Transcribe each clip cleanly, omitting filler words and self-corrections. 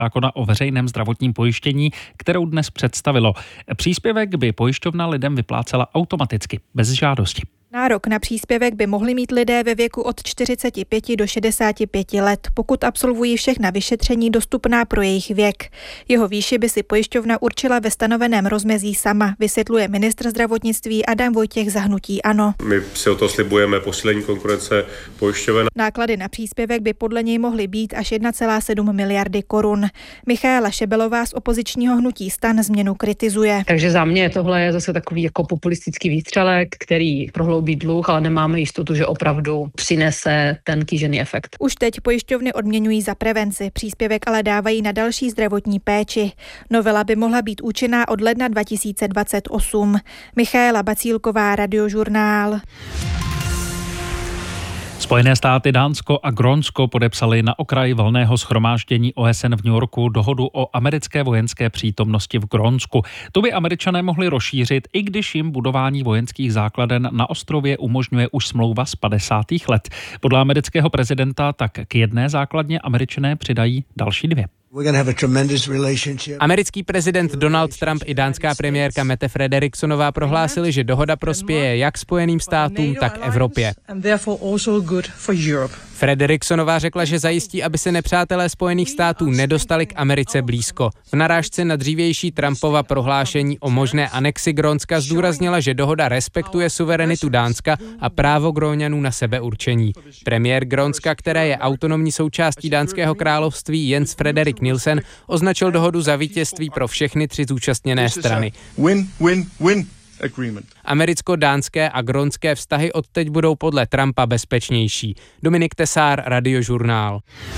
zákona o veřejném zdravotním pojištění, kterou dnes představilo. Příspěvek by pojišťovna lidem vyplácela automaticky, bez žádosti. Nárok na příspěvek by mohli mít lidé ve věku od 45 do 65 let, pokud absolvují všechna vyšetření dostupná pro jejich věk. Jeho výši by si pojišťovna určila ve stanoveném rozmezí sama, vysvětluje ministr zdravotnictví Adam Vojtěch za hnutí ANO. My si o to slibujeme posílení konkurence pojišťoven. Náklady na příspěvek by podle něj mohly být až 1,7 miliardy korun. Michaela Šebelová z opozičního hnutí STAN změnu kritizuje. Takže za mě tohle je zase takový jako populistický výstřelek, který prohloubí dluh, ale nemáme jistotu, že opravdu přinese ten kýžený efekt. Už teď pojišťovny odměňují za prevenci, příspěvek ale dávají na další zdravotní péči. Novela by mohla být účinná od ledna 2028. Michaela Bacílková, Radiožurnál. Spojené státy, Dánsko a Grónsko podepsali na okraji valného shromáždění OSN v New Yorku dohodu o americké vojenské přítomnosti v Grónsku. To by Američané mohli rozšířit, i když jim budování vojenských základen na ostrově umožňuje už smlouva z 50. let. Podle amerického prezidenta tak k jedné základně Američané přidají další 2. Americký prezident Donald Trump i dánská premiérka Mette Frederiksonová prohlásili, že dohoda prospěje jak Spojeným státům, tak Evropě. Frederiksonová řekla, že zajistí, aby se nepřátelé Spojených států nedostali k Americe blízko. V narážce na dřívější Trumpova prohlášení o možné anexi Grónska zdůraznila, že dohoda respektuje suverenitu Dánska a právo Gróňanů na sebeurčení. Premiér Grónska, které je autonomní součástí dánského království, Jens Frederik Nielsen, označil dohodu za vítězství pro všechny 3 zúčastněné strany. Americko-dánské a grónské vztahy odteď budou podle Trumpa bezpečnější. Dominik Tesár, Radiožurnál.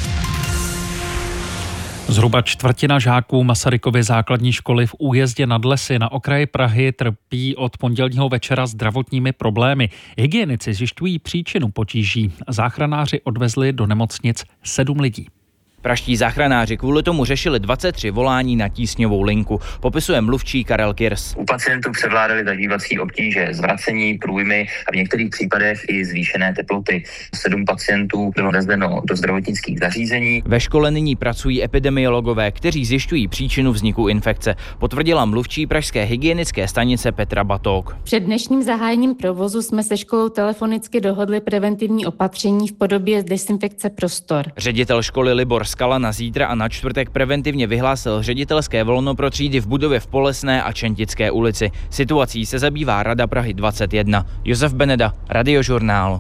Zhruba čtvrtina žáků Masarykovy základní školy v Újezdě nad Lesy na okraji Prahy trpí od pondělního večera zdravotními problémy. Hygienici zjišťují příčinu potíží. Záchranáři odvezli do nemocnic 7 lidí. Praští záchranáři kvůli tomu řešili 23 volání na tísňovou linku, popisuje mluvčí Karel Kirs. U pacientů převládaly zažívací obtíže, zvracení, průjmy a v některých případech i zvýšené teploty. 7 pacientů bylo vezeno do zdravotnických zařízení. Ve škole nyní pracují epidemiologové, kteří zjišťují příčinu vzniku infekce, potvrdila mluvčí pražské hygienické stanice Petra Batók. Před dnešním zahájením provozu jsme se školou telefonicky dohodli preventivní opatření v podobě dezinfekce prostor. Ředitel školy Libor Skala na zítra a na čtvrtek preventivně vyhlásil ředitelské volno pro třídy v budově v Polesné a Čentické ulici. Situací se zabývá Rada Prahy 21. Josef Beneda, Radiožurnál.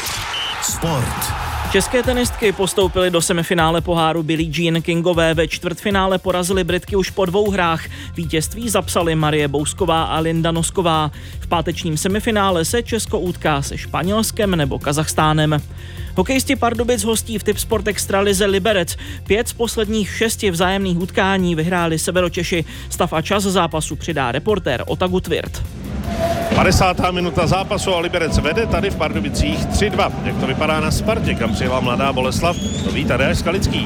Sport. České tenistky postoupily do semifinále poháru Billie Jean Kingové, ve čtvrtfinále porazily Britky už po 2 hrách. Vítězství zapsaly Marie Bousková a Linda Nosková. V pátečním semifinále se Česko utká se Španělskem nebo Kazachstánem. Hokejisti Pardubic hostí v Tipsport Extralize Liberec. 5 z posledních 6 vzájemných utkání vyhráli Severočeši. Stav a čas zápasu přidá reportér Ota Gutwirth. 50. minuta zápasu a Liberec vede tady v Pardubicích 3-2. Jak to vypadá na Spartě, kam přijela Mladá Boleslav, to ví Tadeáš Skalický.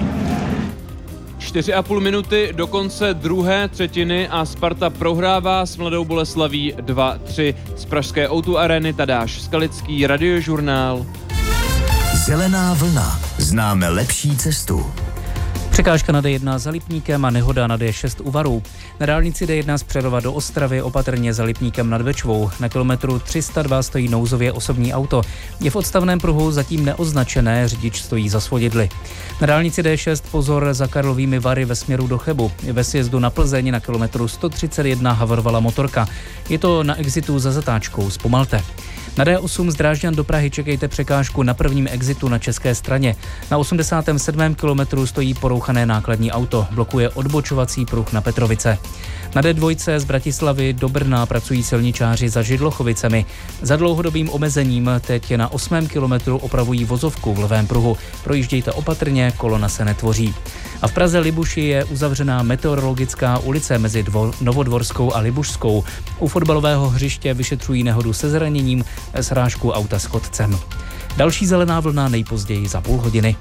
4,5 minuty do konce druhé třetiny a Sparta prohrává s Mladou Boleslaví 2-3. Z pražské O2 Areny Tadeáš Skalický, Radiožurnál. Zelená vlna. Známe lepší cestu. Překážka na D1 za Lipníkem a nehoda na D6 u Varu. Na dálnici D1 z Přerova do Ostravy opatrně za Lipníkem nad Bečvou. Na kilometru 302 stojí nouzově osobní auto. Je v odstavném pruhu zatím neoznačené, řidič stojí za svodidly. Na dálnici D6 pozor za Karlovými Vary ve směru do Chebu. Ve sjezdu na Plzeň na kilometru 131 havrovala motorka. Je to na exitu za zatáčkou, zpomalte. Na D8 z Drážďan do Prahy čekejte překážku na prvním exitu na české straně. Na 87. kilometru stojí porouchané nákladní auto, blokuje odbočovací pruh na Petrovice. Na D2 z Bratislavy do Brna pracují silničáři za Židlochovicemi. Za dlouhodobým omezením teď na 8. kilometru opravují vozovku v levém pruhu. Projíždějte opatrně, kolona se netvoří. A v Praze Libuši je uzavřená meteorologická ulice mezi Novodvorskou a Libušskou. U fotbalového hřiště vyšetřují nehodu se zraněním srážku auta s chodcem. Další zelená vlna nejpozději za půl hodiny.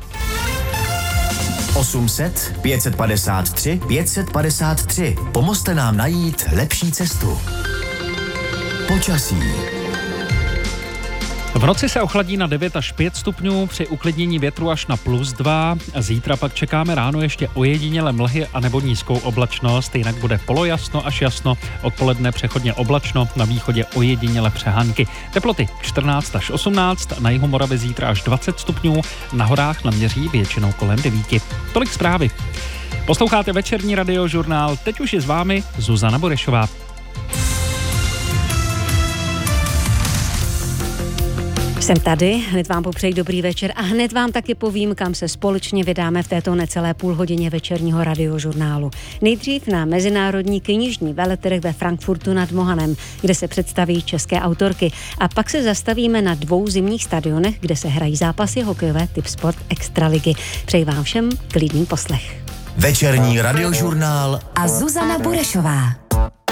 800 553 553. Pomozte nám najít lepší cestu. Počasí. V noci se ochladí na 9 až 5 stupňů, při uklidnění větru až na +2. Zítra pak čekáme ráno ještě ojediněle mlhy a nebo nízkou oblačnost, jinak bude polojasno až jasno, odpoledne přechodně oblačno, na východě ojediněle přehánky. Teploty 14 až 18, na jihu Moravy zítra až 20 stupňů, na horách naměří většinou kolem 9. Tolik zprávy. Posloucháte večerní radiožurnál, teď už je s vámi Zuzana Burešová. Jsem tady, hned vám popřeji dobrý večer a hned vám taky povím, kam se společně vydáme v této necelé půlhodině večerního radiožurnálu. Nejdřív na mezinárodní knižní veletrh ve Frankfurtu nad Mohanem, kde se představí české autorky, a pak se zastavíme na 2 zimních stadionech, kde se hrají zápasy hokejové typ sport extraligy. Přeji vám všem klidný poslech. Večerní radiožurnál a Zuzana Burešová.